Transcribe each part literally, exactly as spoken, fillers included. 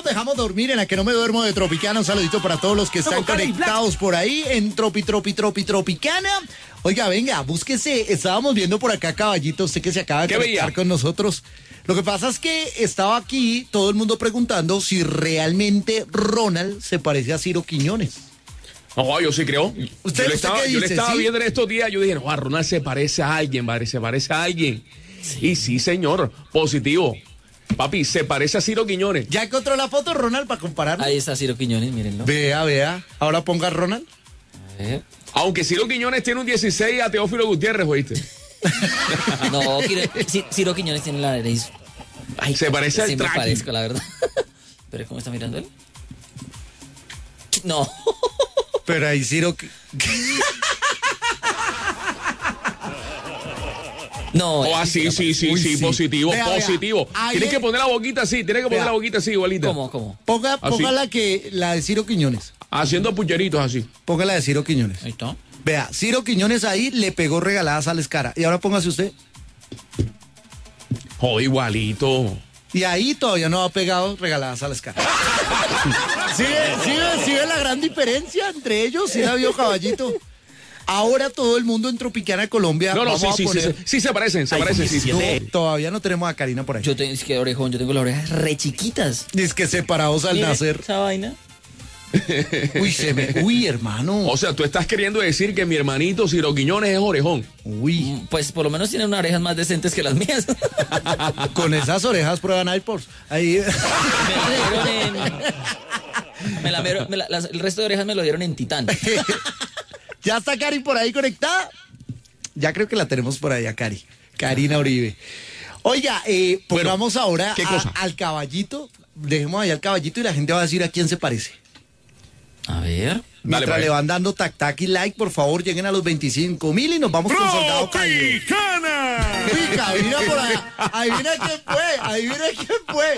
los dejamos dormir en la que no me duermo de Tropicana. Un saludito para todos los que están Somos Cali conectados por ahí en Tropi, Tropi, Tropi, Tropicana. Oiga, venga, búsquese. Estábamos viendo por acá Caballito, usted que se acaba de ¿Qué conectar veía? con nosotros. Lo que pasa es que estaba aquí todo el mundo preguntando si realmente Ronald se parece a Ciro Quiñones. No, yo sí creo. ¿Usted- yo le usted estaba, qué yo le dice, estaba sí? viendo en estos días, yo dije, no, Ronald se parece a alguien, padre, se parece a alguien. Y sí, señor, positivo. Papi, se parece a Ciro Quiñones. ¿Ya encontró la foto, Ronald, para compararlo? Ahí está Ciro Quiñones, mírenlo. Vea, vea. Ahora ponga a Ronald. A ver. Aunque Ciro Quiñones tiene un dieciséis a Teófilo Gutiérrez, ¿oíste? No, Ciro, Ci- Ciro Quiñones tiene la nariz. Ay, Se parece al sí me Traqui. parezco, la verdad. Pero ¿cómo está mirando él? No. Pero ahí Ciro... Qui- No. Oh, él ah, sí sí, se sí, sí, Uy, sí, sí. positivo, Vea, vea. positivo. Ahí Tienes es- que poner la boquita así, tienes que poner Vea. la boquita así, igualita. ¿Cómo, cómo? Ponga, Así. ponga la, que, la de Ciro Quiñones. Haciendo pucheritos así. Ponga la de Ciro Quiñones. Ahí está. Vea, Ciro Quiñones ahí le pegó regaladas a la escara. Y ahora póngase usted. Oh, igualito. Y ahí todavía no ha pegado regaladas a la escara. ¿Sí, ve- sí, ve- sí ve la gran diferencia entre ellos? ¿Sí la vio, Caballito? Ahora todo el mundo en Tropicana, Colombia. No, no, vamos sí, a sí, sí, poner... sí, sí se parecen, se parecen, sí, sí. No, todavía no tenemos a Karina por ahí. Yo tengo, es que orejón, yo tengo las orejas re chiquitas. Es que separados al Mire nacer. esa vaina. Uy, se me... Uy, hermano. O sea, tú estás queriendo decir que mi hermanito Ciro Quiñones es orejón. Uy, Pues por lo menos tiene unas orejas más decentes que las mías. con esas orejas prueban iPods. Ahí... Me la dieron en. Me la, me la- las- el resto de orejas me lo dieron en Titán. ¿Ya está Cari por ahí conectada? Ya creo que la tenemos por ahí a Cari. Karina Uribe. Oiga, eh, Bueno, pongamos ahora ¿qué a- cosa? al caballito. Dejemos ahí al caballito y la gente va a decir a quién se parece. A ver. Mientras pues. le van dando tac tac y like, por favor, lleguen a los veinticinco mil y nos vamos con soldado caído. ¡Tropicana! Uy, adivina por allá. Adivina quién fue. Adivina quién fue.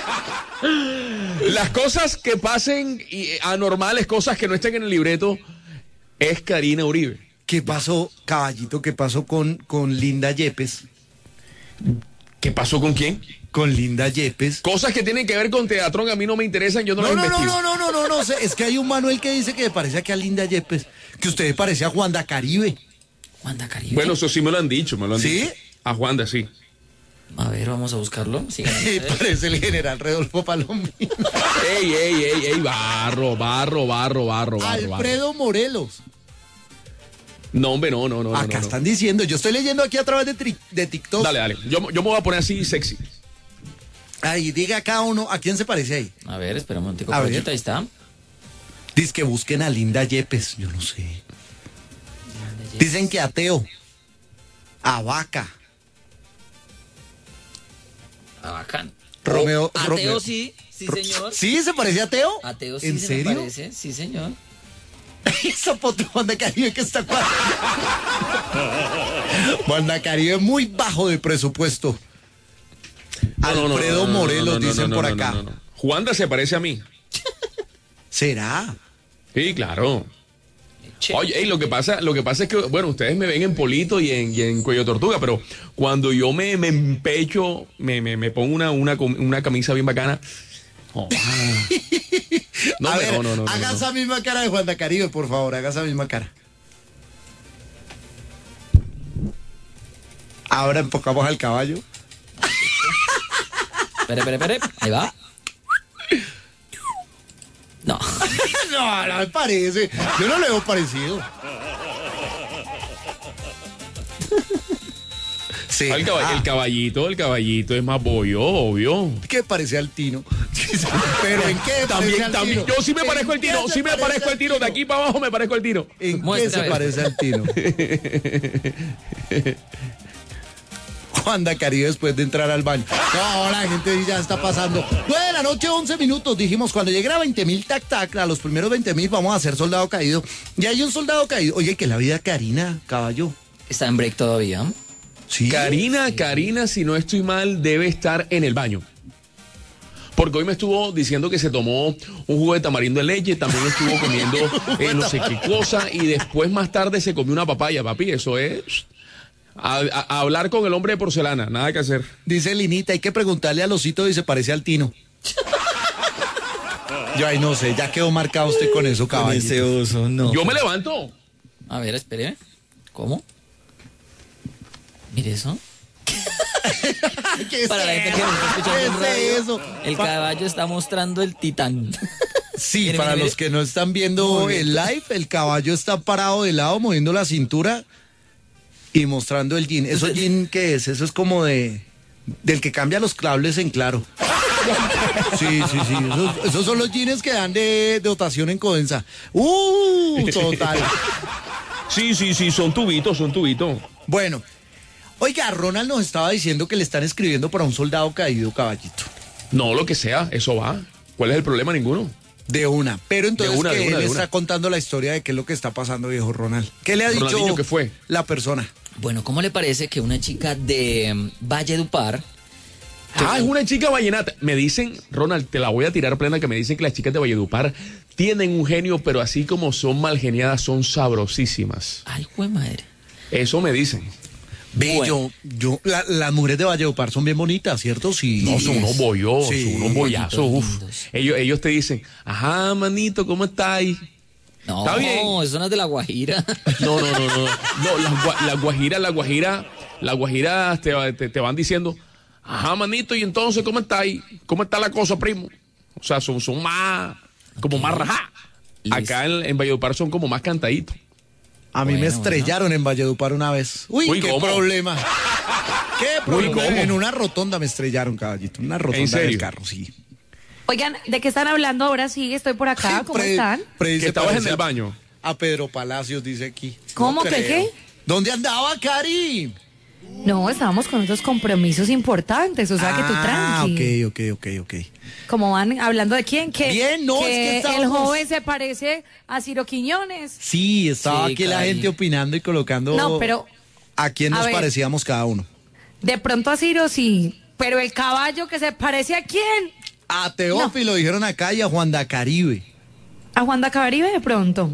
Las cosas que pasen y, eh, anormales, cosas que no estén en el libreto, es Karina Uribe. ¿Qué pasó, caballito? ¿Qué pasó con, con Linda Yepes? ¿Qué pasó con quién? Con Linda Yepes. Cosas que tienen que ver con Teatrón a mí no me interesan, yo no, No, las no, no, investigo. no, no, no, no, no, sé, es que hay un Manuel que dice que le parece aquí a Linda Yepes, que usted parece a Juanda Caribe. Juanda Caribe. Bueno, eso sí me lo han dicho, me lo han ¿Sí? dicho. A Juanda, sí. A ver, vamos a buscarlo. Sigan Y ustedes. parece el general Redolfo Palomino. Ey, ey, ey, ey, barro, barro, barro, barro, barro. barro. Alfredo Morelos. No, hombre, no, no, no. Acá no, no. están diciendo, yo estoy leyendo aquí a través de, tri- de TikTok. Dale, dale. Yo, yo me voy a poner así sexy. Ahí diga cada uno, ¿a quién se parece ahí? A ver, espera un momentico. A por ver. aquí, ahí está. Dice que busquen a Linda Yepes, yo no sé. Dicen que a Teo, a Vaca, Ah, bacán. Romeo- Oh, Romeo- Ateo sí, sí señor. ¿Sí se parece a Teo? Ateo sí ¿En se serio? me parece, sí señor. Esa foto de Juanda Caribe que está cuadra. Juanda Caribe muy bajo de presupuesto. No, no, no, Alfredo no, no, Morelos no, no, dicen no, por no, no, acá. no, no. Juanda se parece a mí. ¿Será? Sí, claro. Che. Oye, ey, lo que pasa, lo que pasa es que, bueno, ustedes me ven en Polito y en, y en Cuello Tortuga, pero cuando yo me, me empecho, me, me, me pongo una, una, com- una camisa bien bacana. Oh, ah. No, a no, ver, no, no, no, haga no. esa misma cara de Juanda Caribe, por favor, haga esa misma cara. Ahora enfocamos al caballo. Espere, espere, espere. Ahí va. No. No, no me parece. Yo no le veo parecido. Sí. El, caba- Ah, el caballito, el caballito es más bollo, obvio. ¿qué parece al Tino? Pero ¿en qué También, parece al también, Tino? yo sí me ¿En parezco al qué tino, se sí me parece parezco al tino, de aquí para abajo me parezco al tino. ¿En qué Muestra, se a ver. parece al Tino? Juanda Caribe después de entrar al baño. No, la gente ya está pasando. nueve de la noche, once minutos. Dijimos, cuando llegue a veinte mil tac tac, a los primeros veinte mil vamos a hacer soldado caído. Y hay un soldado caído. Oye, que la vida Karina, caballo. Está en break todavía. Sí. Karina, Karina, si no estoy mal, debe estar en el baño. Porque hoy me estuvo diciendo que se tomó un jugo de tamarindo en leche, también estuvo comiendo eh, no sé qué cosa, y después más tarde se comió una papaya, papi. Eso es a, a- a hablar con el hombre de porcelana, nada que hacer. Dice Linita, hay que preguntarle al osito si se parece al Tino. Yo ahí no sé, ya quedó marcado usted con eso, Con caballito. ese oso, no. Yo me levanto. A ver, espere. ¿Cómo? Mire eso. ¿Qué es Para la gente que nos está escuchando en ¿Qué es radio, eso? el Pa- caballo está mostrando el titán. Sí, Mire, para mire, los mire. que no están viendo el live, el caballo está parado de lado, moviendo la cintura y mostrando el jean. ¿Eso jean qué es? Eso es como de del que cambia los cables en claro. Sí, sí, sí. Esos, esos son los jeans que dan de, de dotación en Codensa. ¡Uh! Total. Sí, sí, sí, son tubitos, son tubitos. Bueno, oiga, Ronald nos estaba diciendo que le están escribiendo para un soldado caído, caballito. No, lo que sea, eso va. ¿Cuál es el problema? Ninguno. De una. Pero entonces De una, que de una, él de está una. contando la historia de qué es lo que está pasando, viejo Ronald. ¿Qué le ha dicho Ronaldinho, ¿qué fue? la persona? Bueno, ¿cómo le parece que una chica de mm, Valledupar... Ah, es una chica vallenata. Me dicen, Ronald, te la voy a tirar plena, que me dicen que las chicas de Valledupar tienen un genio, pero así como son mal geniadas, son sabrosísimas. Ay, güey madre. Eso me dicen. Ve, Bueno. yo, yo, la- las mujeres de Valledupar son bien bonitas, ¿cierto? Sí. No, son unos bollos, Sí, son unos bollazos. bollitos Uf. lindos. Ellos, ellos te dicen, ajá, manito, ¿cómo estáis? No, Está bien. eso no es de La Guajira. No, no, no, no. No, las gua- las guajiras, las guajiras, las guajiras te, te, te van diciendo, ajá, manito, y entonces, ¿cómo estáis? ¿Cómo está la cosa, primo? O sea, son, son más, como más rajá. Listo. Acá en, en Valledupar son como más cantaditos. A mí me Bueno, estrellaron en Valledupar una vez. Uy, Uy, qué ¿cómo? problema. ¿Qué problema? ¿cómo? En una rotonda me estrellaron, caballito. En una rotonda serio? del carro, sí. Oigan, ¿de qué están hablando ahora? Sí, estoy por acá. ¿Cómo Pre- están? pre- Que se estabas en parece el a- baño. A Pedro Palacios, dice aquí. ¿Cómo? No ¿Qué, creo. qué? ¿Dónde andaba, Cari? No, estábamos con otros compromisos importantes, o sea que tú Ah, tranqui. ok, ok, ok, ok. Como van hablando de quién, que, Bien, no, que es que el estábamos- joven se parece a Ciro Quiñones. Sí, estaba Sí, aquí la Cari. gente opinando y colocando No, pero a quién a nos ver. parecíamos cada uno. de pronto a Ciro sí, pero el caballo que se parece a quién? A Teófilo dijeron acá y a Juan da Caribe. A Juan da Caribe de pronto.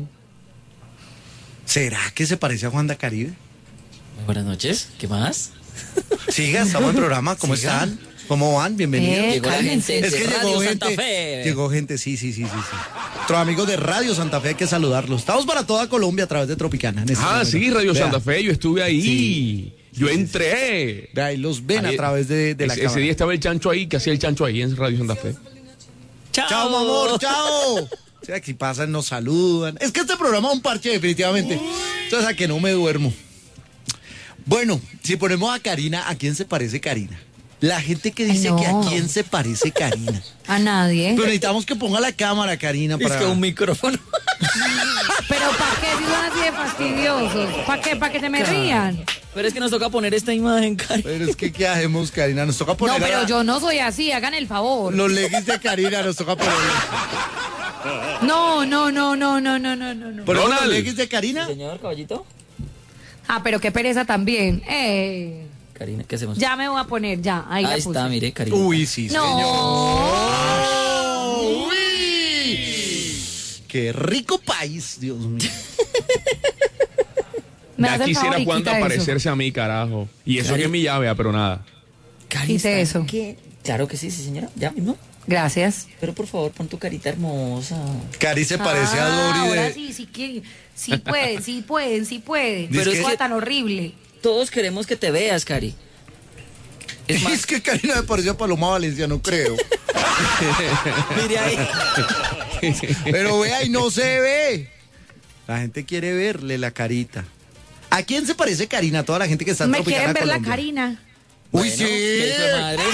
¿Será que se parece a Juan da Caribe? Muy buenas noches. ¿Qué más? Siga, estamos en el programa. ¿Cómo Siga. están? ¿Cómo van? Bienvenidos. Eh, Llegó la cálmense. gente Es de que Radio llegó Santa gente, Fe. llegó gente, sí, sí, sí, sí, sí. Nuestros amigos de Radio Santa Fe hay que saludarlos. Estamos para toda Colombia a través de Tropicana. en este Ah, momento. sí, Radio Vea, Santa Fe, yo estuve ahí. Sí. Yo entré. vea, ahí los ven Ahí- a través de, de la ese, ese cámara. día estaba el chancho ahí, que hacía el chancho ahí en Radio Santa Fe. Chao. Chao, mi amor, chao. O sea, que pasan, nos saludan. Es que este programa es un parche, definitivamente. Entonces, a que no me duermo. Bueno, si ponemos a Karina, ¿a quién se parece Karina? La gente que dice Ay, no. que a quién se parece Karina. A nadie. Pero necesitamos que ponga la cámara, Karina, Es para... que un micrófono. Pero ¿para qué si son así de fastidiosos? ¿Para qué? ¿Para que se me rían? Pero es que nos toca poner esta imagen, Cari. Pero es que, ¿qué hacemos, Karina? Nos toca No, poner a pero la- yo no soy así, hagan el favor. los leggings de Karina, nos toca poner... No, no, no, no, no, no, no, no. no. ¿Ponemos los Ronald. leggings de Karina? Señor caballito. Ah, pero qué pereza también. Eh, Karina, ¿qué hacemos? ya me voy a poner, ya. Ahí, la Ahí puse. está, mire, Karina. Uy, sí, señor. No. ¡Uy! ¡Qué rico país, Dios mío! Me Ya hace el quisiera favor y Juanda quita eso. parecerse a mí, carajo. Y eso Cari- que es mi llave, ah, pero nada. Cari, Quite ¿está eso. qué? Claro que sí, sí, señora. Ya mismo. Gracias. Pero por favor, pon tu carita hermosa. Cari se parece Ah, a Dori ahora de... sí, sí, que, sí pueden, sí pueden, sí pueden. Dice Pero que- es que tan horrible. Todos queremos que te veas, Cari. Es Es, más, que Karina me pareció a Paloma Valencia, no creo. mire ahí. Pero vea y no se ve. La gente quiere verle la carita. ¿A quién se parece Karina? Toda la gente que está en Me Tropicana quieren ver la Colombia. Karina. Uy, Bueno, sí. qué hijo de madre.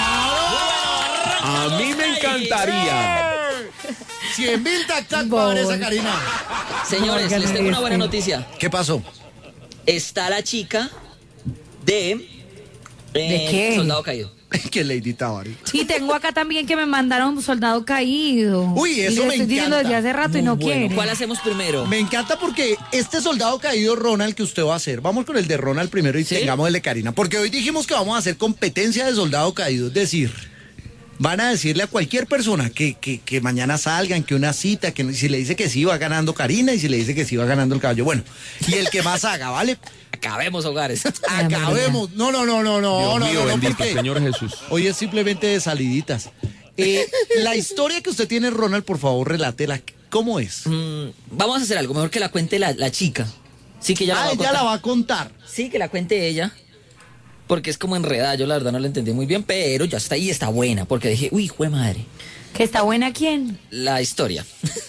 A mí me encantaría. cien mil tac-tac para esa Karina. Señores, Oigan, les tengo una buena este. noticia. ¿Qué pasó? Está la chica de... eh, ¿De qué? Soldado Caído. Que Lady Tabari. Y tengo acá también que me mandaron un soldado caído. Uy, eso y le me estoy diciendo encanta. desde hace rato y Muy no bueno. quiere. ¿Cuál hacemos primero? Me encanta porque este soldado caído, Ronald, que usted va a hacer, vamos con el de Ronald primero y ¿Sí? tengamos el de Karina, porque hoy dijimos que vamos a hacer competencia de soldado caído, es decir, van a decirle a cualquier persona que, que, que mañana salgan, que una cita, que si le dice que sí va ganando Karina y si le dice que sí va ganando el caballo. Bueno, y el que más haga, ¿vale? Acabemos hogares. Acabemos. No, no, no, no, no, Dios no, mío, no, no, bendito, porque Señor Jesús. hoy es simplemente de saliditas. Eh, la historia que usted tiene, Ronald, por favor, relátela. ¿Cómo es? Mm, vamos a hacer algo, mejor que la cuente la, la chica. Sí, que ella la Ah, va a ella contar. la va a contar. Sí, que la cuente ella. Porque es como enredada, yo la verdad no la entendí muy bien, pero ya está ahí, está buena. Porque dije, uy, jue madre, ¿Que está buena quién? la historia.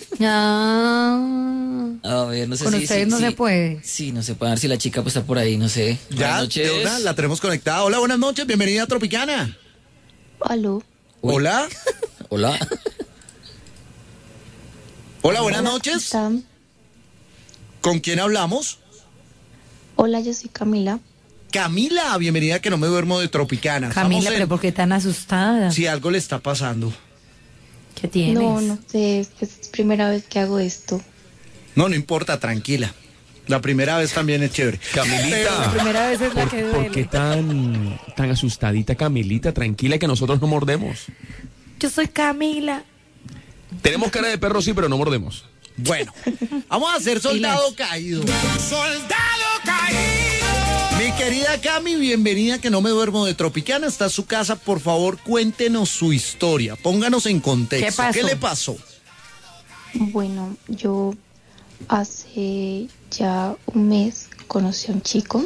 Ah. A ver, no sé Con si... ustedes si- no si- se puede. Sí, no se puede, a ver si la chica pues está por ahí, no sé. Ya, Buenas de noches. una, la tenemos conectada. Hola, buenas noches, bienvenida a Tropicana. Aló. Uy. Hola. Hola. Hola, buenas Hola, noches. ¿están? ¿Con quién hablamos? Hola, yo soy Camila. Camila, bienvenida, que no me duermo de Tropicana. Camila, Estamos en- pero ¿por qué tan asustada? Si algo le está pasando. ¿Qué tienes? No, no sé, pues es primera vez que hago esto. No, no importa, tranquila. La primera vez también es chévere. La Camilita, primera vez es la que ¿por, por qué duele. tan, tan asustadita, Camilita? Tranquila, que nosotros no mordemos. Yo soy Camila. Tenemos cara de perro, sí, pero no mordemos. Bueno, vamos a hacer soldado caído. Soldado caído. Mi querida Cami, bienvenida, que no me duermo de Tropicana. Está su casa, por favor, cuéntenos su historia. Pónganos en contexto. ¿Qué pasó? le pasó? Bueno, yo hace ya un mes conocí a un chico.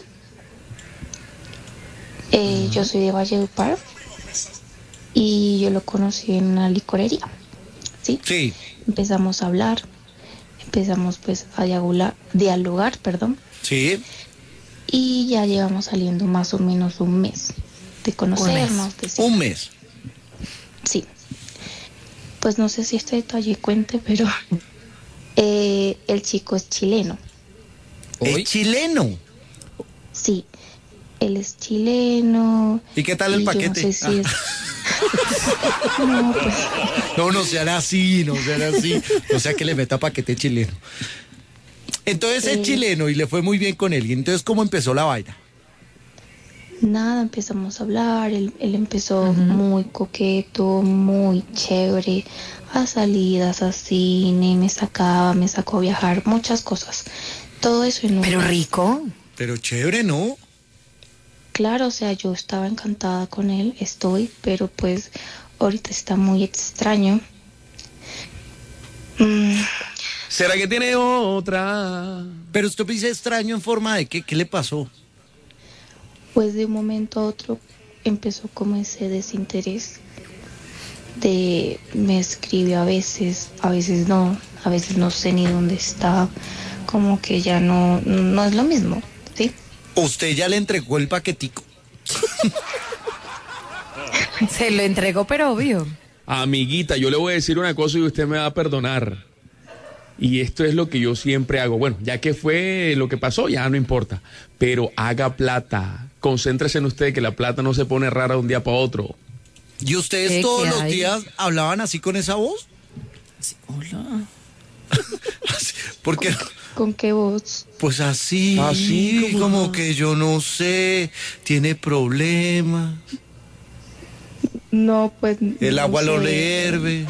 Eh, Yo soy de Valledupar y yo lo conocí en una licorería. ¿Sí? Sí. Empezamos a hablar, empezamos pues a dialogar, dialogar, perdón, Sí. y ya llevamos saliendo más o menos un mes de conocernos. de Un mes. Sí. Pues no sé si este detalle cuente, pero eh, el chico es chileno. Uy. Es chileno. Sí, él es chileno. ¿Y qué tal el y yo paquete? No sé si Ah. es... No, pues No, no sean así, no sean así. O sea que le meta paquete chileno. Entonces es Eh. chileno y le fue muy bien con él. Y entonces, ¿cómo empezó la vaina? nada, empezamos a hablar. Él, él empezó muy coqueto, muy chévere. A salidas, a cine, me sacaba, me sacó a viajar, muchas cosas. Todo eso en un Pero mes. rico. Pero chévere, ¿no? Claro, o sea, yo estaba encantada con él, estoy, pero pues ahorita está muy extraño. Mm, ¿Será que tiene otra? Pero usted me dice extraño en forma de qué, ¿qué le pasó? pues de un momento a otro empezó como ese desinterés de me escribe a veces, a veces no, a veces no sé ni dónde está, como que ya no, no es lo mismo, ¿sí? Usted ya le entregó el paquetico. Se lo entregó, pero obvio. Amiguita, yo le voy a decir una cosa y usted me va a perdonar. Y esto es lo que yo siempre hago. Bueno, ya que fue lo que pasó, ya no importa. Pero haga plata. Concéntrese en usted, que la plata no se pone rara de un día para otro. ¿Y ustedes ¿Qué, todos qué los hay? días hablaban así con esa voz? Sí, hola. Así, porque, ¿Con qué voz? pues así, Así, como como- que yo no sé, tiene problemas, No, pues... el no agua lo sé. le hierve.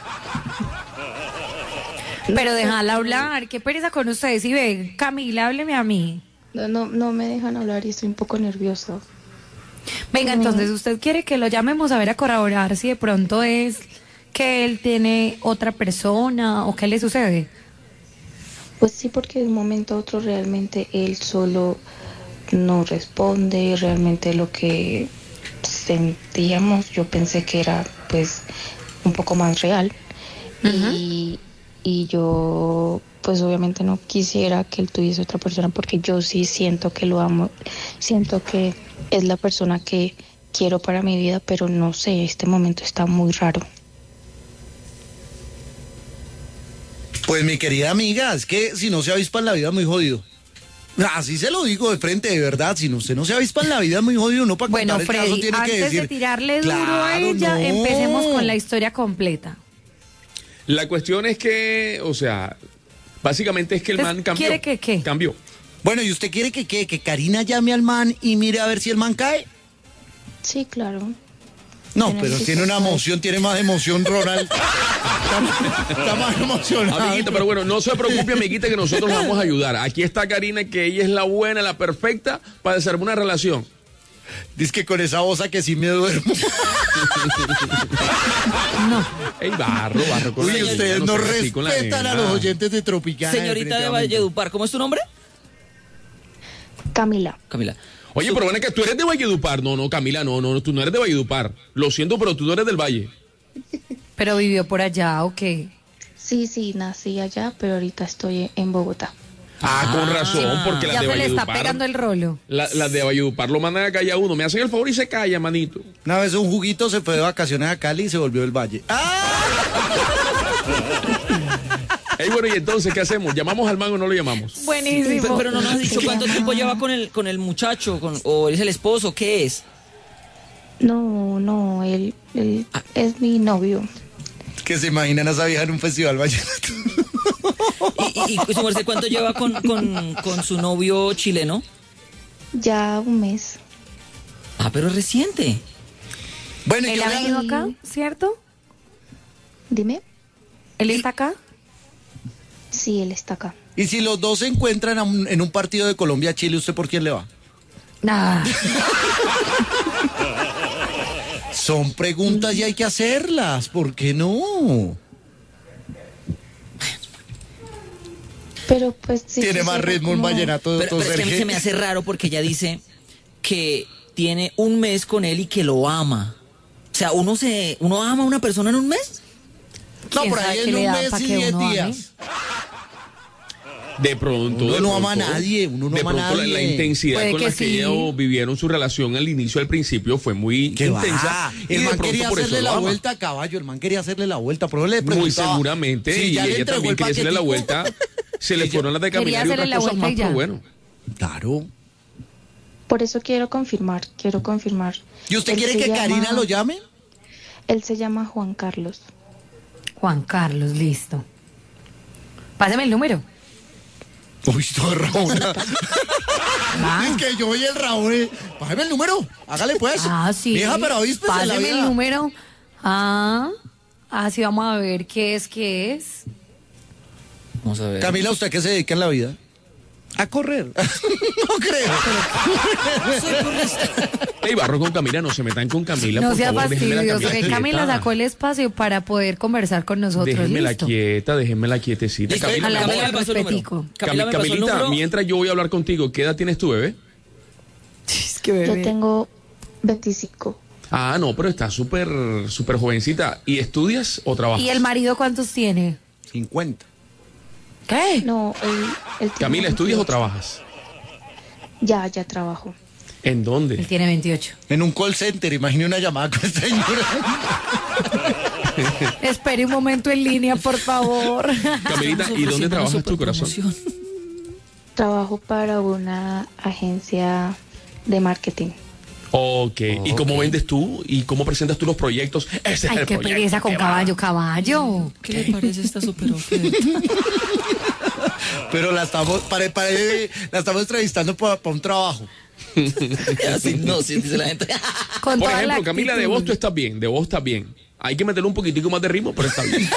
Pero déjala hablar. Qué pereza con ustedes. Y ven, Camila, hábleme a mí. No, no, no me dejan hablar y estoy un poco nerviosa. Venga, entonces, ¿usted quiere que lo llamemos a ver a corroborar si de pronto es que él tiene otra persona o qué le sucede? Pues sí, porque de un momento a otro realmente él solo no responde, realmente lo que sentíamos yo pensé que era pues un poco más real. y, y yo pues obviamente no quisiera que él tuviese otra persona porque yo sí siento que lo amo, siento que es la persona que quiero para mi vida, pero no sé, este momento está muy raro. Pues mi querida amiga, es que si no se avispa en la vida es muy jodido. Así se lo digo de frente, de verdad. Si no, usted no se avispa en la vida es muy jodido. Uno para Bueno, contar el caso Freddy, tiene que antes decir... de tirarle duro a Claro, ella, no. empecemos con la historia completa. La cuestión es que, o sea, básicamente es que el Entonces, man cambió. ¿quiere que qué? Cambió. Bueno, ¿y usted quiere que qué? ¿Que Karina llame al man y mire a ver si el man cae? Sí, claro. No, Tiene pero que tiene una ser. emoción, tiene más emoción, Ronald. Está, está más emocionado. Amiguita, pero bueno, no se preocupe, amiguita, que nosotros la vamos a ayudar. Aquí está Karina, que ella es la buena, la perfecta para desarmar una relación. Dice que con esa voz a que sí me duermo. No. Ey, barro, barro. Con Uy, la ustedes nena, no sea así con la respetan a nena. los oyentes de Tropicana. Señorita de Valledupar, ¿cómo es tu nombre? Camila. Camila. Oye, pero ven acá, tú eres de Valledupar. No, no, Camila, no, no, tú no eres de Valledupar. Lo siento, pero tú no eres del Valle. ¿Pero vivió por allá o qué? Sí, sí, nací allá, pero ahorita estoy en Bogotá. Ah, con razón, porque las Ya de se le está Valledupar. pegando el rolo. la- las de Valledupar lo mandan a callar a uno. Me hacen el favor y se calla, manito. Una vez un juguito se fue de vacaciones a Cali y se volvió del Valle. ¡Ah! Ey, bueno, y entonces, ¿qué hacemos? ¿Llamamos al man o no lo llamamos? Buenísimo. Pero, pero no nos has dicho cuánto tiempo lleva con el, con el muchacho, con, o es el esposo, ¿qué es? No, no, él, él es mi novio. Que se imaginan a esa vieja en un festival vallenato. Y, y, y su merced, ¿cuánto lleva con, con, con su novio chileno? Ya un mes. Ah, pero es reciente. Bueno, ¿Él yo ha le- venido acá, cierto? Dime. ¿Él está acá? Sí, él está acá. y si los dos se encuentran a un- en un partido de Colombia-Chile, ¿usted por quién le va? Nah. Son preguntas y hay que hacerlas. ¿Por qué no? Pero pues sí. Tiene sí, más suena ritmo un como- vallenato de Pero, otro pero es que Sergio. se me hace raro porque ella dice que tiene un mes con él y que lo ama. O sea, uno se, uno ama a una persona en un mes. No, ¿Quién por sabe ahí qué en le un da mes pa' y que diez uno ame? días. De pronto. Uno de no ama a pronto, nadie, uno no de ama a pronto la- La, nadie. intensidad Puede con que la que sí. ellos vivieron su relación al inicio, al principio, fue muy ¿Qué intensa. va? y El de man pronto quería por eso hacerle lo la ama. vuelta a caballo, el man quería hacerle la vuelta, pero le Muy preguntaba. seguramente. si y ya le ella entregó también el quería hacerle la paquetico. vuelta. Se le Ella- fueron las de Quería caminar y hacerle otras la cosas vuelta más, y ya. pero bueno. Claro. Por eso quiero confirmar, quiero confirmar. ¿Y usted Él quiere se que llama- Karina lo llame? Él se llama Juan Carlos. Juan Carlos, listo. Páseme el número. Uy, todo Raúl. Ah. Es que yo oí el Raúl. Bájeme el número. Hágale pues. Ah, sí. Vieja, pero avíspese en la Páseme el vida. número. Ah, así vamos a ver qué es, qué es. Vamos a ver. Camila, ¿usted a qué se dedica en la vida? A correr. No creo. Ey, barro con Camila, no se metan con Camila, No por sea favor, déjenme la fastidioso. Camila Que Camila quieta. sacó el espacio para poder conversar con nosotros. Déjenme la listo. quieta, déjenme la quietecita. Listo, Camila, mi Hablamos amor. Camila me con pasó el número. respetico. Camila Cami- me pasó el Camilita, número. mientras yo voy a hablar contigo, ¿qué edad tienes tú, bebé? Es que Yo bebé. tengo veinticinco. Ah, no, pero estás súper, súper jovencita. ¿Y estudias o trabajas? ¿Y el marido cuántos tiene? cincuenta. ¿Qué? No, él, él tiene Camila, ¿estudias o veintiocho. trabajas? Ya, ya trabajo. ¿En Él dónde? tiene veintiocho. En un call center, imagine una llamada con esta señora. Espere un momento en línea, por favor. Camilita, ¿y dónde trabajas tu corazón? Trabajo para una agencia de marketing. Ok, ¿y cómo vendes tú? ¿Y cómo presentas tú los proyectos? Ese es Ay, el qué proyecto pereza con que va. caballo, caballo. ¿Qué le parece esta super oferta? Pero la estamos, pare- pare- la estamos entrevistando para un trabajo. Así no, sí, dice la gente. Con Por toda la ejemplo, Camila, de actitud. voz tú estás bien, de voz estás bien. Hay que meterle un poquitico más de ritmo, pero está bien.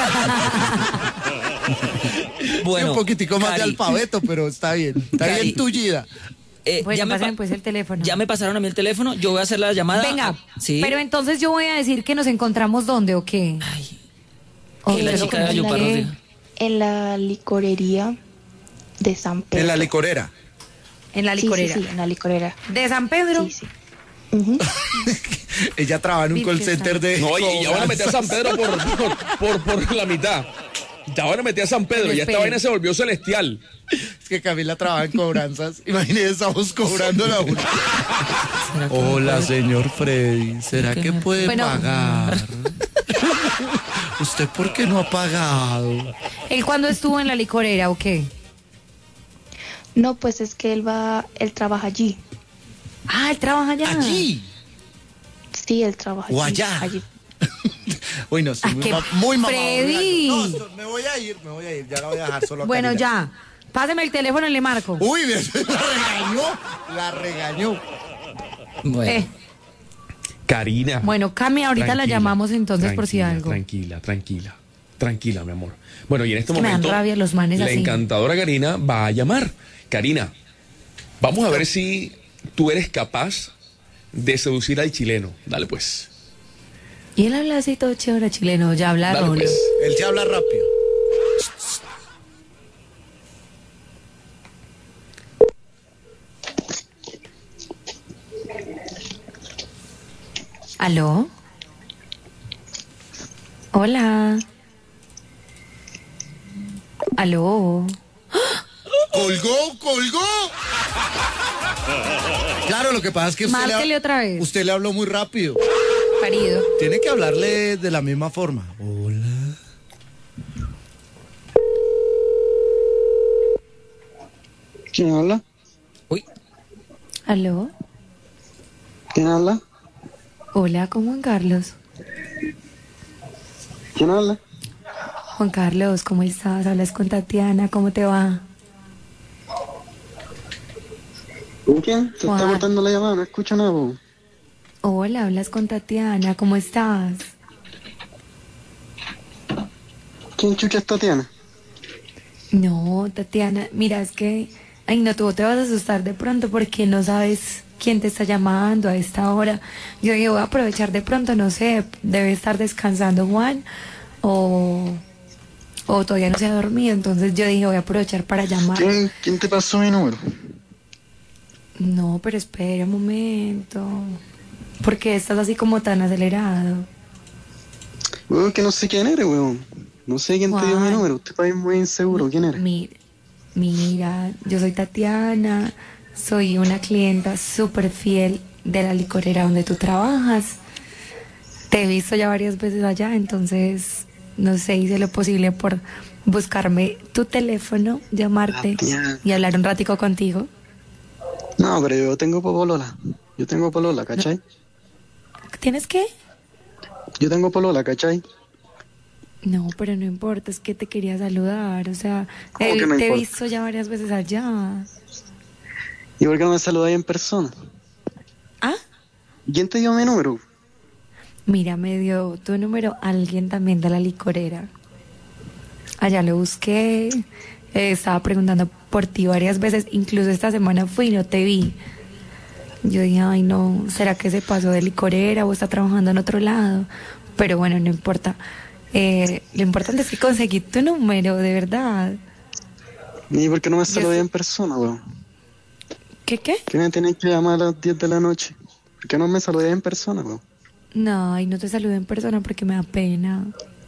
Bueno, un poquitico más de Cari, alfabeto, pero está bien. Está Cari. bien tullida. eh, Bueno, ya, me pásenme pa- pues el teléfono. ya me pasaron a mí el teléfono, yo voy a hacer la llamada. Venga, Ah, sí. pero entonces yo voy a decir que nos encontramos dónde o qué. Ay, O que la pero chica de como Ayupa que- nos diga. En la licorería de San Pedro. En la licorera. En la Sí, licorera. Sí, sí, en la licorera. De San Pedro. Sí, sí. Ujú. Ella trabaja en un call Virgen center de. No, y ya van a meter a San cobranzas. Pedro por, por, por, por la mitad. Ya van a meter a San Pedro, Pero ya esta espere. vaina se volvió celestial. Es que Camila trabaja en cobranzas. Imagínese, estamos cobrando la una. Hola, señor Freddy. ¿Será que puede Bueno. pagar? ¿Usted por qué no ha pagado? ¿Él cuándo estuvo en la licorera o qué? No, pues es que él va, él trabaja allí. Ah, él trabaja allá. Allí. Sí, él trabaja O allí. allá. allí. Uy, no, estoy Ah, muy, qué ma- muy mamado. Freddy. No, esto- me voy a ir, me voy a ir. Ya la voy a dejar solo a Bueno, Camila. ya. Páseme el teléfono y le marco. Uy, la regañó. La regañó. Bueno, Eh, Karina. bueno, Cami, ahorita la Tranquila, llamamos entonces por si tranquila, algo. Tranquila, tranquila. Tranquila, mi amor. Bueno, y en este Es que me dan momento. rabia los manes la así. encantadora Karina va a llamar. Karina, vamos a ver si tú eres capaz de seducir al chileno. Dale pues. Y él habla así todo chévere chileno, ya habla Dale Rolo. pues. Él se habla rápido. ¿Aló? Hola. ¿Aló? ¡Colgó, colgó! Claro, lo que pasa es que usted le, Márquele ha- otra vez. usted le habló muy rápido. Parido. Tiene que hablarle de la misma forma. Hola. ¿Quién habla? Uy, ¿Aló? ¿Quién habla? Hola, ¿con Juan Carlos? ¿Quién habla? Juan Carlos, ¿cómo estás? Hablas con Tatiana, ¿cómo te va? ¿Con quién? Se Juan. está cortando la llamada, no escucho nada. po. Hola, hablas con Tatiana, ¿cómo estás? ¿Quién chucha es Tatiana? No, Tatiana, mira, es que... Ay, no, tú te vas a asustar de pronto porque no sabes quién te está llamando a esta hora. Yo dije, voy a aprovechar de pronto, no sé, debe estar descansando Juan o, o todavía no se ha dormido. Entonces yo dije, voy a aprovechar para llamar. ¿Quién, ¿Quién te pasó mi número? No, pero espera un momento. ¿Por qué estás así como tan acelerado? Weón, que no sé quién eres, weón. No sé quién te dio mi Juan. número. Usted está muy inseguro. ¿Quién eres? Mira, mira, yo soy Tatiana, soy una clienta súper fiel de la licorera donde tú trabajas. Te he visto ya varias veces allá, entonces, no sé, hice lo posible por buscarme tu teléfono, llamarte Tatiana. y hablar un ratico contigo. No, pero yo tengo polola. Yo tengo polola, ¿cachai? ¿Tienes qué? Yo tengo polola, ¿cachai? No, pero no importa, es que te quería saludar, o sea, ¿Cómo eh, que no te he importa? visto ya varias veces allá. ¿Y por qué no me saludáis en persona? ¿Ah? ¿Quién te dio mi número? Mira, me dio tu número alguien también de la licorera. Allá lo busqué, eh, estaba preguntando por ti varias veces, incluso esta semana fui y no te vi. Yo dije, ay no, ¿será que se pasó de licorera o está trabajando en otro lado? Pero bueno, no importa. Eh, lo importante es que conseguí tu número, de verdad. ¿Y por qué no me Yo saludáis sé- en persona, weón? ¿Qué qué? ¿Qué me tenéis que llamar a las diez de la noche? ¿Por qué no me saludáis en persona, weón? No, y no te saludé en persona porque me da pena.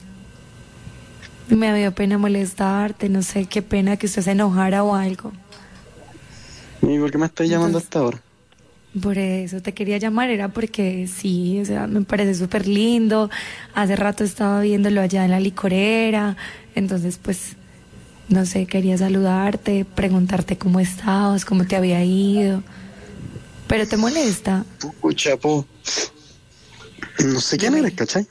Me dio pena molestarte, no sé, qué pena que usted se enojara o algo. ¿Y por qué me estáis llamando Entonces- hasta ahora? Por eso te quería llamar, era porque sí, o sea, me parece súper lindo. Hace rato estaba viéndolo allá en la licorera, entonces pues, no sé, quería saludarte, preguntarte cómo estabas, cómo te había ido. Pero te molesta. Pucha, po. No sé quién eres, ¿cachai?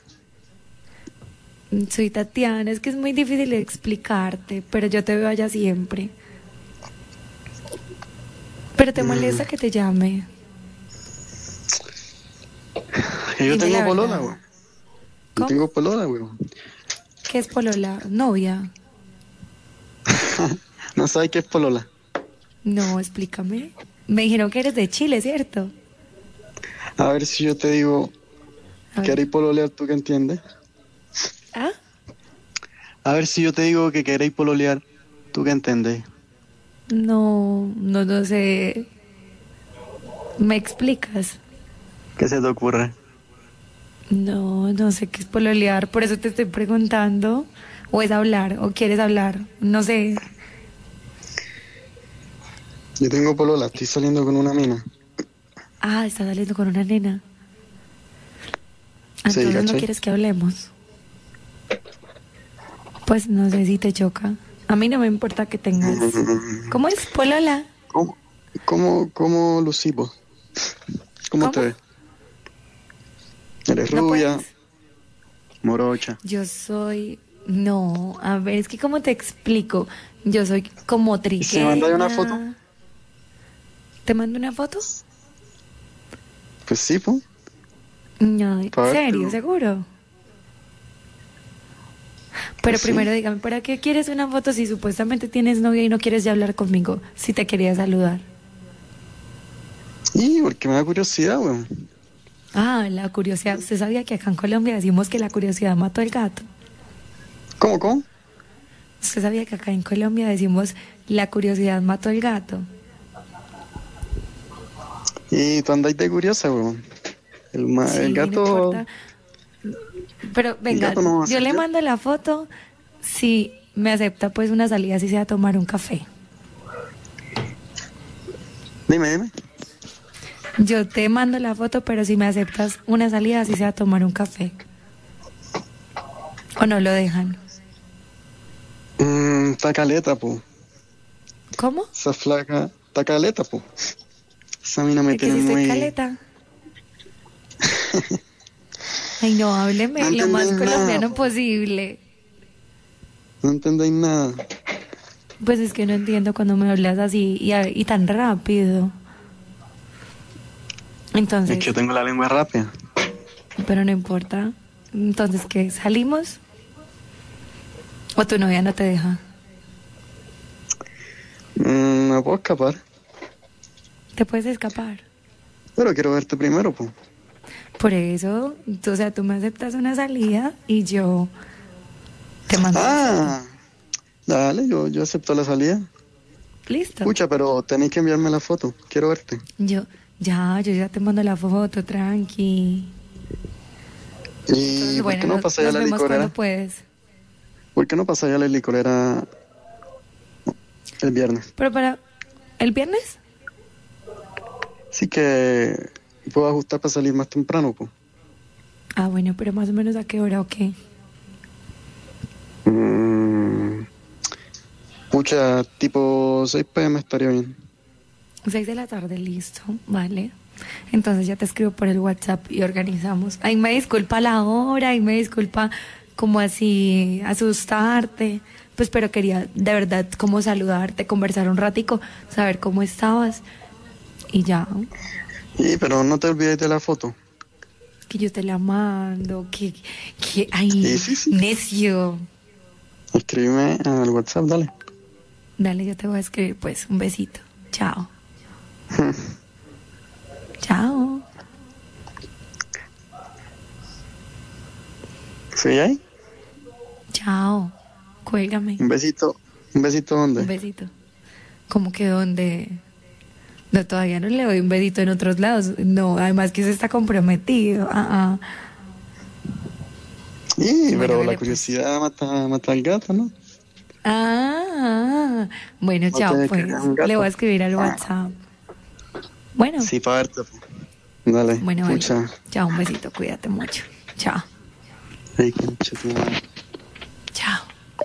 Soy Tatiana, es que es muy difícil de explicarte, pero yo te veo allá siempre. Pero te molesta que te llame. Que yo Dime la tengo polola, verdad. weón. Yo ¿Cómo? tengo polola, weón. ¿Qué es polola? ¿Novia? No sabes qué es polola. No, explícame. Me dijeron que eres de Chile, ¿cierto? A ver si yo te digo A ver. queréis pololear, ¿tú qué entiendes? ¿Ah? A ver si yo te digo que queréis pololear, ¿tú qué entendés? No, no, no sé. ¿Me explicas? ¿Qué se te ocurre? No, no sé qué es pololear, por eso te estoy preguntando. ¿O es hablar? ¿O quieres hablar? No sé. Yo tengo polola, estoy saliendo con una mina. Ah, estás saliendo con una nena. Sí, Entonces no ¿cachai? quieres que hablemos. Pues no sé si te choca. A mí no me importa que tengas. ¿Cómo es? Polola. ¿Cómo, cómo, cómo lucipo? ¿Cómo, ¿Cómo? te ves? Eres No rubia, puedes. morocha. Yo soy... No, a ver, es que ¿cómo te explico? Yo soy como trigueña. si me mandas una foto? ¿Te mando una foto? Pues sí, po. No, ¿en Pa' ver, serio? pero- ¿Seguro? Pero Pues sí. primero dígame, ¿para qué quieres una foto si supuestamente tienes novia y no quieres ya hablar conmigo? Si te quería saludar. Y porque me da curiosidad, weón. Ah, la curiosidad. ¿Usted sabía que acá en Colombia decimos que la curiosidad mató al gato? ¿Cómo, cómo? ¿Usted sabía que acá en Colombia decimos la curiosidad mató al gato? Y tú andáis de curiosa, weón. El, ma- Sí, el no gato... importa. Pero venga, gato no va a yo hacer le ya. mando la foto si me acepta pues una salida, si sea a tomar un café. Dime, dime. Yo te mando la foto, pero si me aceptas una salida, si sea a tomar un café. ¿O no lo dejan? Mmm, está caleta, po. ¿Cómo? Esa flaca está caleta, po. Esa mina me ¿Es que tiene si estoy muy... caleta? Ay, no, hábleme No lo más entendí nada, colombiano po. posible. No entendéis nada. Pues es que no entiendo cuando me hablas así y, y tan rápido. Entonces, Es que yo tengo la lengua rápida. pero no importa. Entonces, ¿qué? ¿Salimos? ¿O tu novia no te deja? Mm, me puedo escapar. ¿Te puedes escapar? Pero quiero verte primero, po. Por eso, tú- o sea, tú me aceptas una salida y yo te mando. Ah, dale, yo, yo acepto la salida. Listo. Escucha, pero tenéis que enviarme la foto. Quiero verte. Yo, ya, yo ya te mando la foto, tranqui. ¿Y Entonces, por bueno, qué no nos, pasa ya nos la vemos licorera? cuando puedes. ¿Por qué no pasa ya la licorera el viernes? Pero para, ¿el viernes? Sí que puedo ajustar para salir más temprano, pues. Ah, bueno, pero más o menos a qué hora o qué. Mm, pucha, tipo seis pe eme estaría bien. Seis de la tarde, listo, vale. Entonces ya te escribo por el WhatsApp y organizamos. Ahí me disculpa la hora, ahí me disculpa como así asustarte. Pues pero quería de verdad como saludarte, conversar un ratico, saber cómo estabas. Y ya, Sí, pero no te olvides de la foto. que yo te la mando, que, que, ay, Sí, sí, sí. necio. Escríbeme al WhatsApp, dale. Dale, yo te voy a escribir pues, un besito. Chao. Chao. ¿Sí ahí? Chao. Cuélgame. Un besito. ¿Un besito dónde? Un besito. ¿Cómo que dónde? No, todavía no le doy un besito en otros lados. No, además que se está comprometido. Ah, ah. Sí, Bueno, pero dale, la pues. curiosidad mata, mata al gato, ¿no? Ah, ah. Bueno, No chao, te pues. creas un gato. Le voy a escribir al WhatsApp. Bueno, Sí, para verte. po. Dale, bueno, vale. pucha. Chao, un besito, cuídate mucho. Chao. Ay, qué mucha tu madre. Chao.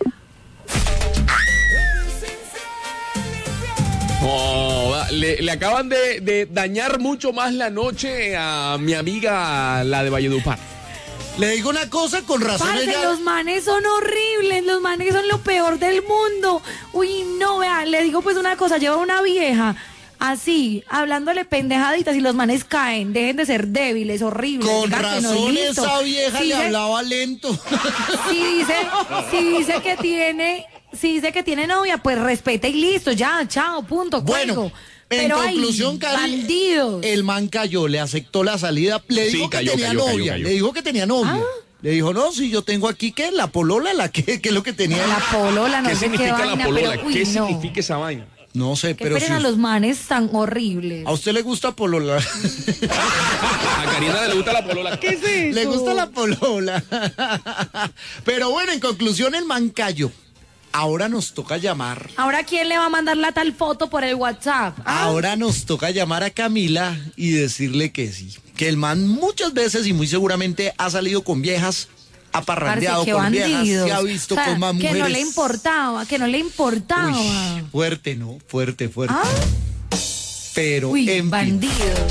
No, va, le, le acaban de, de dañar mucho más la noche a mi amiga, la de Valledupar. Le digo una cosa, con razón Parce, ella... los manes son horribles, los manes son lo peor del mundo. Uy, no, vea, le digo pues una cosa, lleva una vieja así, hablándole pendejaditas y los manes caen, dejen de ser débiles, horribles. Con digan que no, razón listo. esa vieja Si le dice- hablaba lento. Si dice, si dice que tiene, si dice que tiene novia, pues respete y listo, ya, chao, punto, Bueno, cuelgo. en Pero hay conclusión, Cari, bandidos. el man cayó, le aceptó la salida, le Sí, dijo que cayó, tenía cayó, cayó, novia, cayó. le dijo que tenía novia. Ah. Le dijo, no, si yo tengo aquí, ¿qué? La polola, la que, ¿qué es lo que tenía? La polola, no ¿Qué sé qué significa vaina, la polola? pero, uy, ¿Qué no. significa esa vaina? No sé, Qué pero si pena los manes tan horribles. a usted le gusta polola. A Karina le gusta la polola. ¿Qué es eso? Le gusta la polola. Pero bueno, en conclusión, el man cayó. Ahora nos toca llamar. Ahora, ¿quién le va a mandar la tal foto por el WhatsApp? ¿Ah? Ahora nos toca llamar a Camila y decirle que sí. Que el man muchas veces y muy seguramente ha salido con viejas, ha parrandeado Parce, qué con viejas, bandidos. se ha visto O sea, con más mujeres. Que no le importaba, que no le importaba. Uy, fuerte, ¿no? Fuerte, fuerte. ¿Ah? Pero, Uy, en fin, bandidos.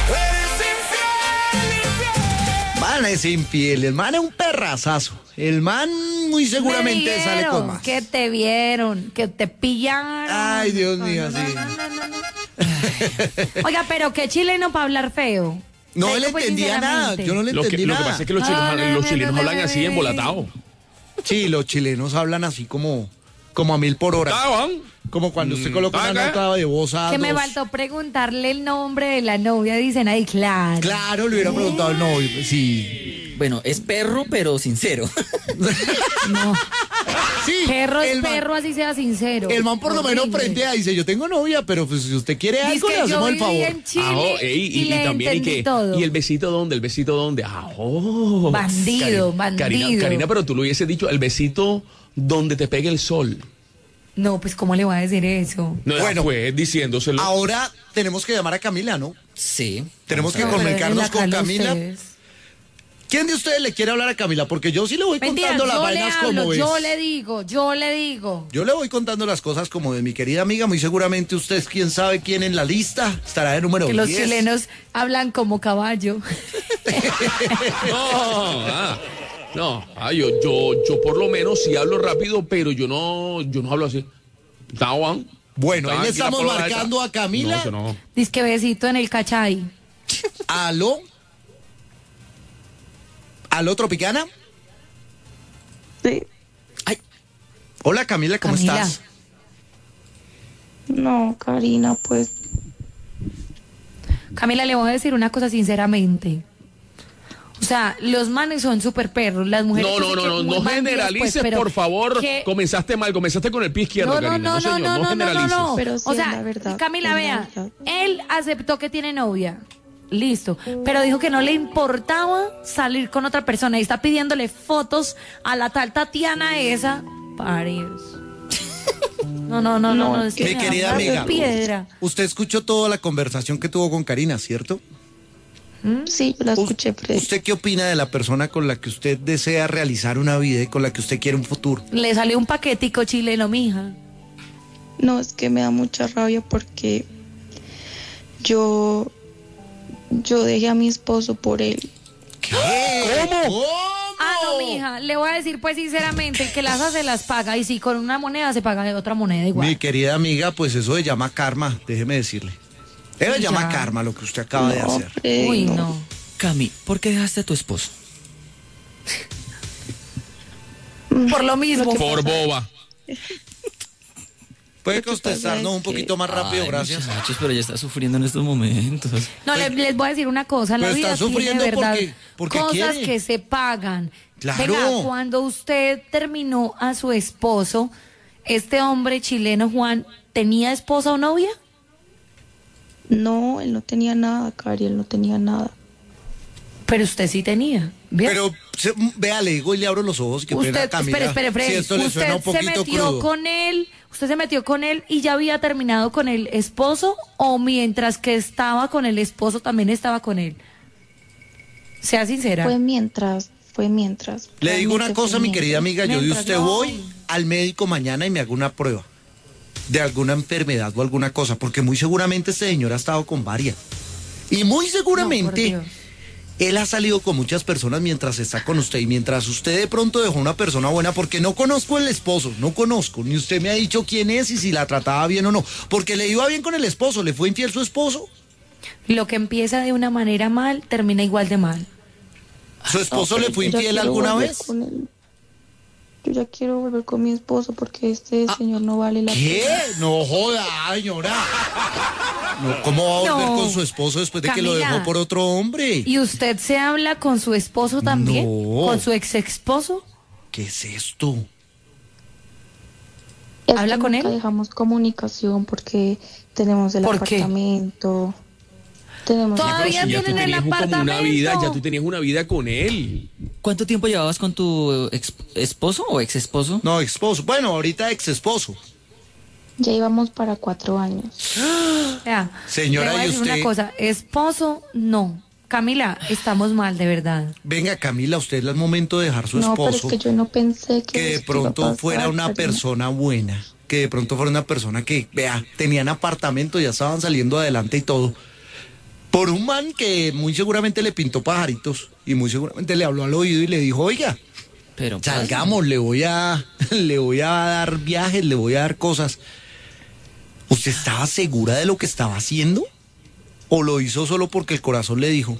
man es infiel, el man es un perrazazo. El man muy seguramente Me sale con vieron, más. Que te vieron, que te pillaron. Ay, Dios No, mío, no, sí. no, no, no, no. Oiga, pero qué chileno para hablar feo. No Le le digo, pues, entendía nada, sinceramente. yo no le Lo que, entendí lo que nada. pasa es que los chilenos, Ah, no, los no, chilenos no, hablan no, así no, embolatados. Sí, los chilenos hablan así como, como a mil por hora. Estaban. Como cuando usted Mm, coloca una acá. nota de voz a Que me dos. faltó preguntarle el nombre de la novia, dicen ahí, claro. Claro, le hubiera preguntado al novio. Sí. Bueno, es perro, pero sincero. No. Sí. Perro es el man- perro, así sea sincero. El man por lo menos Horrible. frente a dice, yo tengo novia, pero pues si usted quiere Dice algo, que le yo hacemos el viví favor. en Chile Ajo, ey, y, y, y le también y entendí que todo. y el besito dónde, el besito dónde. Ajo. Bandido, Cari- bandido. Karina, Karina, pero tú lo hubiese dicho, el besito donde te pegue el sol. No, pues ¿cómo le va a decir eso? No, Bueno. pues diciéndoselo. Ahora tenemos que llamar a Camila, ¿no? Sí. Tenemos que No, pero comunicarnos en la con cala Camila. ustedes. ¿Quién de ustedes le quiere hablar a Camila? Porque yo sí le voy Mentira, contando las yo le vainas hablo, como yo es. le digo, yo le digo. Yo le voy contando las cosas como de mi querida amiga. Muy seguramente usted es quien sabe quién en la lista estará de número Que los diez. chilenos hablan como caballo. No, ah, no, ah, yo, yo, yo por lo menos sí hablo rápido, pero yo no, yo no hablo así. Estaban. Bueno, ahí Estaban le aquí la estamos polola marcando esa. a Camila. No, eso no. Dice que besito en el cachay. ¿Aló? ¿Aló, Tropicana? Sí. Hola, Camila, ¿cómo Camila. estás? No, Karina, pues Camila, le voy a decir una cosa sinceramente. O sea, los manes son súper perros, las mujeres... No, yo no, sé no, que no, muy no bandidas, generalices, pues, pero por favor. que- Comenzaste mal, comenzaste con el pie izquierdo, No, no, Karina. no, no, señor, no, no, no, no, generalices. no. Pero sí O es sea, la verdad, Camila, es la vea, verdad. él aceptó que tiene novia. Listo, pero dijo que no le importaba salir con otra persona y está pidiéndole fotos a la tal Tatiana esa. Parios. No, no, no, no, no. es que Mi me querida da amiga, piedra. usted escuchó toda la conversación que tuvo con Karina, ¿cierto? sí, yo la escuché, pero ¿Usted qué opina de la persona con la que usted desea realizar una vida y con la que usted quiere un futuro? Le salió un paquetico chileno, mija. no, es que me da mucha rabia porque yo, yo dejé a mi esposo por él. ¿Qué? ¿Cómo? Ah, no, mija, le voy a decir pues sinceramente, el que las hace las paga y si con una moneda se paga de otra moneda igual. Mi querida amiga, pues eso se llama karma, déjeme decirle. Eso se Ya. llama karma lo que usted acaba de No, hacer. Freddy, Uy, no. no. Cami, ¿por qué dejaste a tu esposo? Por lo mismo. Por boba. Puede Lo que pasa contestarnos es un poquito más rápido, Ay, gracias. Muchachos, pero ya está sufriendo en estos momentos. No, le- les voy a decir una cosa, la Pero vida está tiene sufriendo verdad porque- porque cosas quiere. que se pagan. Claro. Venga, cuando usted terminó a su esposo, este hombre chileno Juan, ¿tenía esposa o novia? No, él no tenía nada, Cari, él no tenía nada. Pero usted sí tenía. ¿bien? Pero se- vea, le digo y le abro los ojos y que usted, pena, Camila. espere, espere, espere. Si esto le suena un usted se poquito metió crudo. con él, usted se metió con él y ya había terminado con el esposo o mientras que estaba con el esposo también estaba con él. Sea sincera. Fue mientras, fue mientras. Le digo una Realmente cosa, fue mi mientras. querida amiga, yo de Mientras usted no. voy al médico mañana y me hago una prueba de alguna enfermedad o alguna cosa, porque muy seguramente este señor ha estado con varias. Y muy No, por seguramente Dios. él ha salido con muchas personas mientras está con usted y mientras usted de pronto dejó una persona buena, porque no conozco el esposo, no conozco, ni usted me ha dicho quién es y si la trataba bien o no, porque le iba bien con el esposo, le fue infiel su esposo, Lo que empieza de una manera mal, termina igual de mal. su esposo No, le pero fue yo ya infiel quiero alguna volver vez. con él. Yo ya quiero volver con mi esposo porque este señor no vale la ¿Qué? pena. No joda, señora. No, ¿cómo va a volver No. con su esposo después de que lo Camila. dejó por otro hombre? ¿Y usted se habla con su esposo también? No. ¿Con su ex esposo? ¿Qué es esto? Es ¿Habla que con nunca él? dejamos comunicación porque tenemos el ¿Por qué? apartamento. Tenemos Todavía Pero si ya tú tienen el tenías un- como una apartamento. vida, ya tú tenías una vida con él. ¿Cuánto tiempo llevabas con tu ex esposo o ex esposo? No, esposo. Bueno, ahorita ex esposo. Ya íbamos para cuatro años. Vea, Señora, le voy a ¿y decir usted? una cosa. Esposo, no. Camila, estamos mal, de verdad. Venga, Camila, usted es el momento de dejar su No, pero esposo. es que yo no pensé que Que de esto iba a pronto pasar, fuera una Karina. persona buena. Que de pronto fuera una persona que, vea, tenían apartamento, ya estaban saliendo adelante y todo. Por un man que muy seguramente le pintó pajaritos y muy seguramente le habló al oído y le dijo, oiga, Pero salgamos, le voy a, le voy a dar viajes, le voy a dar cosas. ¿Usted estaba segura de lo que estaba haciendo? ¿O lo hizo solo porque el corazón le dijo?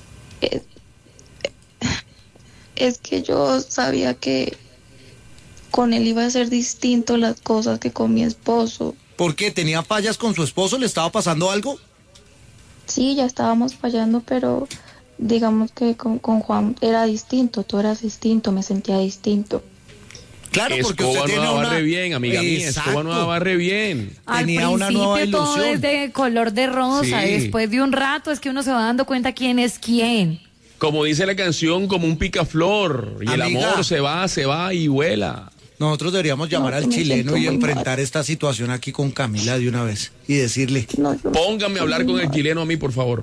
Es que yo sabía que con él iba a ser distinto las cosas que con mi esposo. ¿Por qué? ¿Tenía fallas con su esposo? ¿Le estaba pasando algo? Sí, ya estábamos fallando, pero digamos que con, con Juan era distinto, todo era distinto, me sentía distinto. Claro, porque usted Escoba tiene nueva una... barre bien, amiga mía. Exacto. Escoba nueva barre bien. Al Tenía una nueva principio todo ilusión. es de color de rosa, Sí. después de un rato es que uno se va dando cuenta quién es quién. Como dice la canción, como un picaflor. Y el Amiga. amor se va, se va y vuela. Nosotros deberíamos llamar No, al me chileno siento y muy enfrentar mal. esta situación aquí con Camila de una vez y decirle, No, yo me Póngame a siento hablar muy con el mal. chileno a mí, por favor.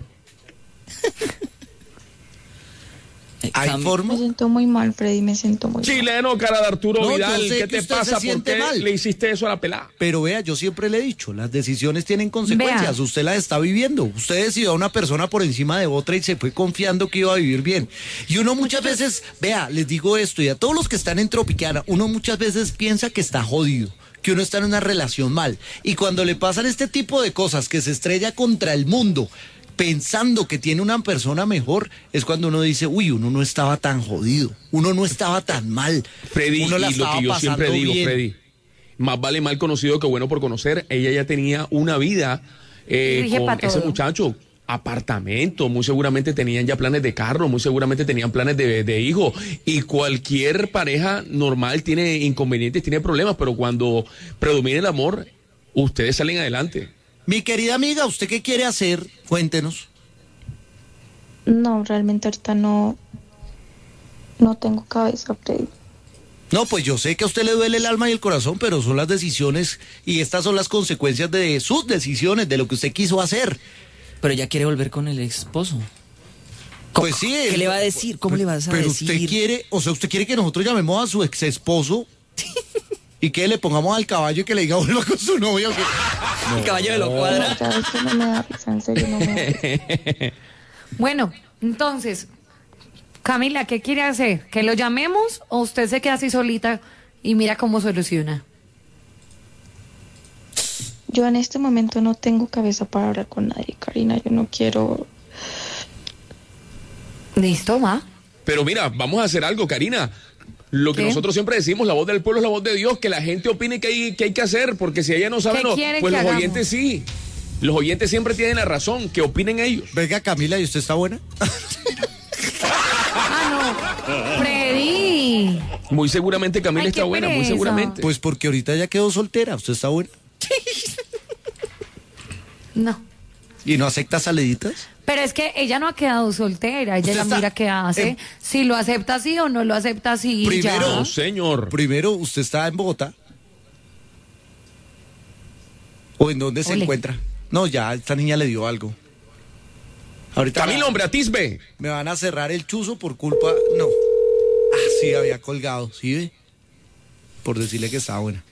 Eh, ¿hay Cami- Me forma? siento muy mal, Freddy, me siento muy mal. Chileno, cara de Arturo No, yo Vidal, sé ¿qué que te usted pasa? se ¿Por siente qué mal. le hiciste eso a la pelada? Pero vea, yo siempre le he dicho, las decisiones tienen consecuencias, Vea. usted las está viviendo, usted decidió a una persona por encima de otra y se fue confiando que iba a vivir bien. Y uno muchas veces, vea, les digo esto y a todos los que están en Tropicana, uno muchas veces piensa que está jodido, que uno está en una relación mal. Y cuando le pasan este tipo de cosas, que se estrella contra el mundo, pensando que tiene una persona mejor, es cuando uno dice, uy, uno no estaba tan jodido, uno no estaba tan mal. Freddy, uno la y lo estaba que yo siempre pasando digo, bien. Freddy, más vale mal conocido que bueno por conocer. Ella ya tenía una vida eh, Rige con pa' ese todo. muchacho. Apartamento, muy seguramente tenían ya planes de carro, muy seguramente tenían planes de, de hijo. Y cualquier pareja normal tiene inconvenientes, tiene problemas, pero cuando predomina el amor, ustedes salen adelante. Mi querida amiga, ¿usted qué quiere hacer? Cuéntenos. No, realmente ahorita no, no tengo cabeza, Freddy. No, pues yo sé que a usted le duele el alma y el corazón, pero son las decisiones y estas son las consecuencias de sus decisiones, de lo que usted quiso hacer. Pero ella quiere volver con el esposo. Pues sí. ¿Qué él- le va a decir? ¿Cómo le vas a pero decir? usted quiere, o sea, usted quiere que nosotros llamemos a su ex esposo y que le pongamos al caballo y que le diga vuelva con su novia. ¿O qué? El caballo de lo No, cuadra. ya eso no me da risa, en serio no me da risa. Bueno, entonces, Camila, ¿qué quiere hacer? ¿Que lo llamemos o usted se queda así solita y mira cómo soluciona? Yo en este momento no tengo cabeza para hablar con nadie, Karina. Yo no quiero. Listo, va. Pero mira, vamos a hacer algo, Karina. Lo que ¿Qué? nosotros siempre decimos, la voz del pueblo es la voz de Dios, que la gente opine que hay que, hay que hacer, porque si ella no sabe, ¿Qué no, quieren pues que los hagamos? oyentes sí. Los oyentes siempre tienen la razón, que opinen ellos. Venga, Camila, ¿y usted está buena? Ah, no. Freddy. Muy seguramente Camila Ay, está qué buena, muy pereza. seguramente. Pues porque ahorita ya quedó soltera, ¿usted está buena? No. ¿Y no acepta saliditas? Pero es que ella no ha quedado soltera, ella Usted ya está mira qué hace, en- si lo acepta así o no lo acepta así. Primero, ya. No, señor. Primero, ¿usted está en Bogotá? ¿O en dónde se Ole. encuentra? No, ya, esta niña le dio algo. Ahorita Camilo, me- hombre, atisbe. me van a cerrar el chuzo por culpa... No. Ah, sí, había colgado, ¿sí ve? Por decirle que estaba buena.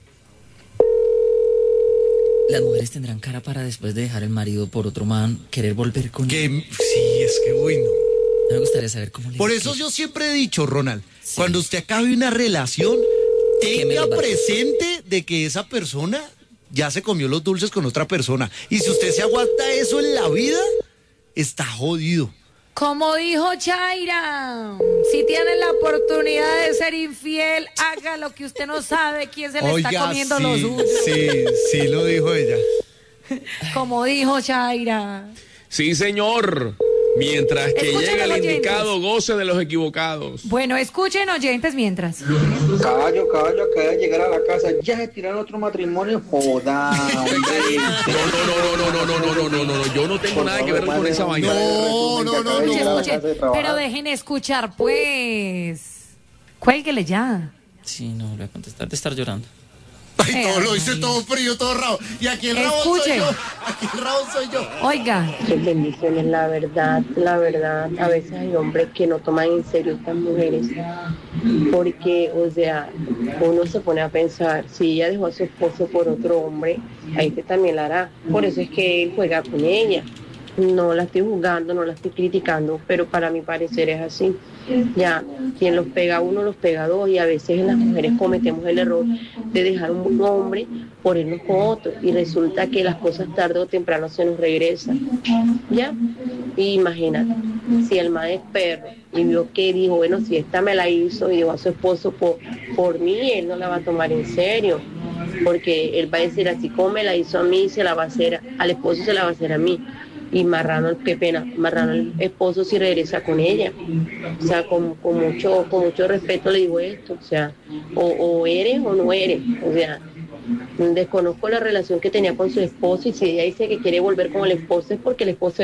Las mujeres tendrán cara para después de dejar el marido por otro man querer volver con él. Que sí, es que bueno. Me gustaría saber cómo le Por qué- eso yo siempre he dicho, Ronald, cuando usted acabe una relación, Que me tenga los va- presente de que esa persona ya se comió los dulces con otra persona. Y si usted se aguanta eso en la vida, está jodido. Como dijo Chaira, si tiene la oportunidad de ser infiel, haga lo que usted no sabe quién se le está comiendo sí, los suyos. sí, sí lo dijo ella. Como dijo Chaira. Sí, señor. Mientras que Escuchen llega el los oyentes. indicado, goce de los equivocados. Bueno, escuchen oyentes mientras. Caballo, caballo, acaba de llegar a la casa. Ya se tiraron otro matrimonio. Joda, hombre. No, no, no, no, no, no, no, no, no, no, no, yo no tengo nada que ver con esa vaina. No, no, no, Escuchen, no. escuchen, pero dejen escuchar, pues. Cuélguele ya. Sí, no voy a contestar de estar llorando. Ay, todo lo hice todo frío, todo rabo. Y aquí el rabo soy Escuche. yo. Aquí el rabo soy yo. Oiga, Muchas bendiciones, la verdad, la verdad, a veces hay hombres que no toman en serio estas mujeres, porque, o sea, uno se pone a pensar, si ella dejó a su esposo por otro hombre, a este también la hará, por eso es que él juega con ella. No la estoy juzgando, no la estoy criticando, pero para mi parecer es así. Ya, quien los pega a uno, los pega a dos, y a veces las mujeres cometemos el error de dejar un hombre por irnos con otro, y resulta que las cosas tarde o temprano se nos regresan. Ya, y imagínate, Si el man es perro y vio que dijo, bueno, si esta me la hizo y dejó a su esposo por, por mí, él no la va a tomar en serio, porque él va a decir, así como me la hizo a mí, se la va a hacer, al esposo se la va a hacer a mí. Y Marrano, qué pena, Marrano el esposo si regresa con ella. O sea, con, con, mucho, con mucho respeto le digo esto, o sea, o, o eres o no eres, o sea, desconozco la relación que tenía con su esposo y si ella dice que quiere volver con el esposo es porque el esposo